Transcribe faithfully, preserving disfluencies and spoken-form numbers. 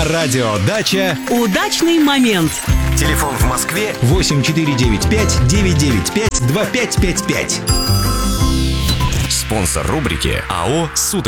Радио Дача. Удачный момент. Телефон в Москве восемь четыре девять пять девять девять пять два пять пять пять. Спонсор рубрики АО «Суток».